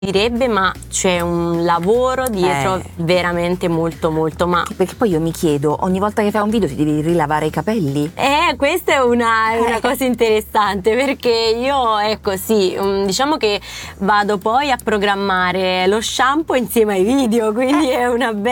direbbe, ma c'è un lavoro dietro veramente molto molto, ma perché poi io mi chiedo, ogni volta che fai un video ti devi rilavare i capelli? Questa è una cosa interessante, perché io diciamo che vado poi a programmare lo shampoo insieme ai video, quindi è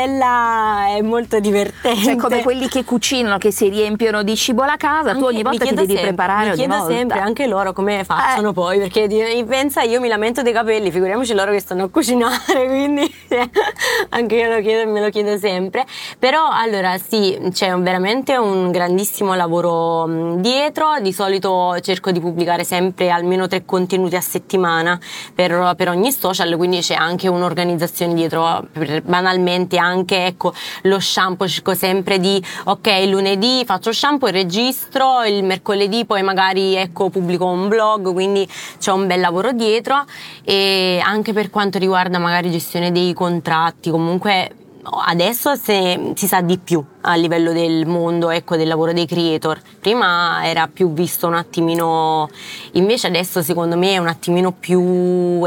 molto divertente. Cioè come quelli che cucinano, che si riempiono di cibo la casa, tu ogni volta ti devi preparare. Mi chiedo sempre anche loro come facciano poi, perché pensa, io mi lamento dei capelli, figuriamoci loro che stanno a cucinare, quindi anche io me lo chiedo sempre. Però allora sì, c'è veramente un grandissimo lavoro dietro. Di solito cerco di pubblicare sempre almeno 3 contenuti a settimana per ogni social, quindi c'è anche un'organizzazione dietro. Banalmente anche lo shampoo, cerco sempre di il lunedì faccio shampoo e registro, il mercoledì poi magari pubblico un blog, quindi c'è un bel lavoro dietro. E anche per quanto riguarda magari gestione dei contratti, comunque adesso si sa di più a livello del mondo del lavoro dei creator. Prima era più visto un attimino, invece adesso secondo me è un attimino più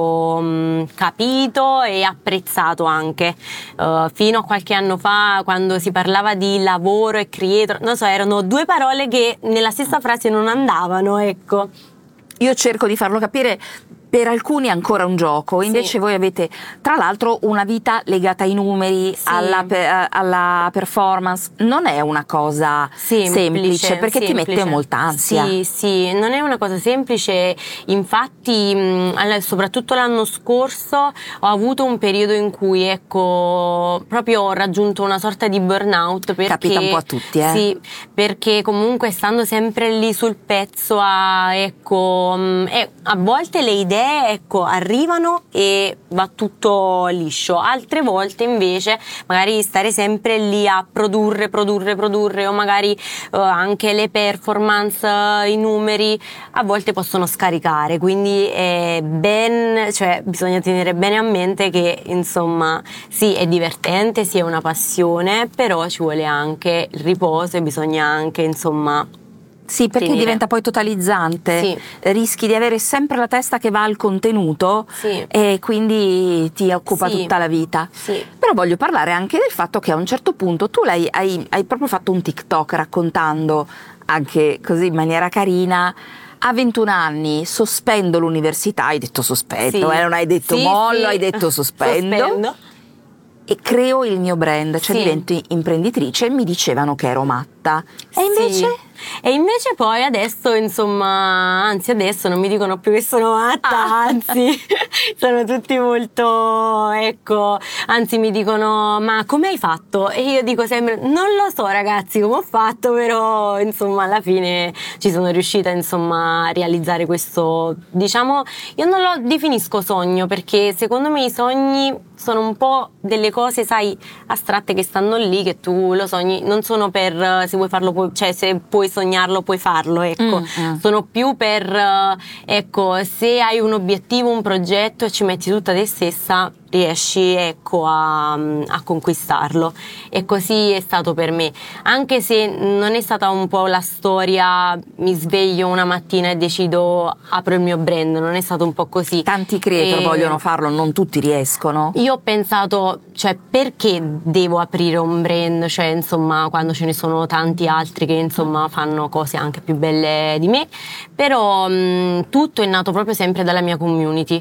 capito e apprezzato anche. Fino a qualche anno fa, quando si parlava di lavoro e creator, non so, erano 2 parole che nella stessa frase non andavano, Io cerco di farlo capire. Per alcuni è ancora un gioco, invece voi avete tra l'altro una vita legata ai numeri, alla performance. Non è una cosa semplice perché ti mette molta ansia. Sì, non è una cosa semplice. Infatti soprattutto l'anno scorso ho avuto un periodo in cui proprio ho raggiunto una sorta di burnout, perché capita un po' a tutti, Sì, perché comunque stando sempre lì sul pezzo a volte le idee arrivano e va tutto liscio, altre volte invece magari stare sempre lì a produrre o magari anche le performance, i numeri a volte possono scaricare, quindi bisogna tenere bene a mente che insomma sì, è divertente, sì, è una passione, però ci vuole anche il riposo e bisogna anche insomma. Sì, perché diventa poi totalizzante, rischi di avere sempre la testa che va al contenuto e quindi ti occupa tutta la vita. Però voglio parlare anche del fatto che a un certo punto tu hai proprio fatto un TikTok raccontando, anche così in maniera carina, a 21 anni sospendo l'università, hai detto sospetto, non hai detto mollo, hai detto sospendo. E creo il mio brand, cioè divento imprenditrice, e mi dicevano che ero matta. E invece poi adesso insomma, adesso non mi dicono più che sono matta, anzi sono tutti molto anzi mi dicono ma come hai fatto? E io dico sempre non lo so ragazzi come ho fatto, però insomma alla fine ci sono riuscita insomma a realizzare questo, diciamo, io non lo definisco sogno, perché secondo me i sogni sono un po' delle cose, sai, astratte, che stanno lì, che tu lo sogni, non sono per se vuoi farlo, se puoi sognarlo puoi farlo, sono più per se hai un obiettivo, un progetto e ci metti tutta te stessa, riesci a conquistarlo. E così è stato per me, anche se non è stata un po' la storia mi sveglio una mattina e decido apro il mio brand, non è stato un po' così. Tanti creator vogliono farlo, non tutti riescono. Io ho pensato, perché devo aprire un brand, insomma, quando ce ne sono tanti altri che insomma fanno cose anche più belle di me. Però tutto è nato proprio sempre dalla mia community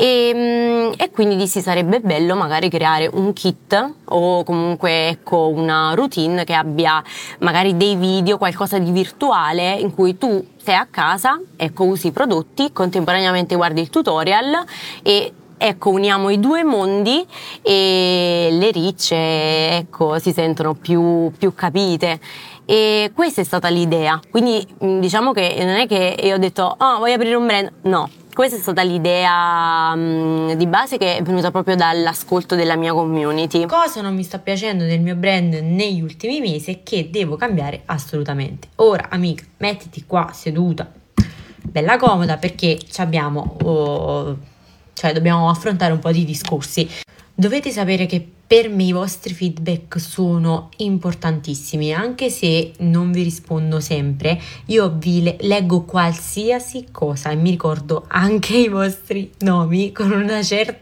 e quindi dissi sarebbe bello magari creare un kit o comunque una routine che abbia magari dei video, qualcosa di virtuale in cui tu sei a casa, usi i prodotti, contemporaneamente guardi il tutorial e uniamo i 2 mondi e le ricce si sentono più capite. E questa è stata l'idea, quindi diciamo che non è che io ho detto voglio aprire un brand, no, questa è stata l'idea di base, che è venuta proprio dall'ascolto della mia community. Cosa non mi sta piacendo del mio brand negli ultimi mesi è che devo cambiare assolutamente. Ora amica, mettiti qua seduta bella comoda, perché dobbiamo affrontare un po' di discorsi. Dovete sapere che per me i vostri feedback sono importantissimi, anche se non vi rispondo sempre, io vi leggo qualsiasi cosa e mi ricordo anche i vostri nomi con una certa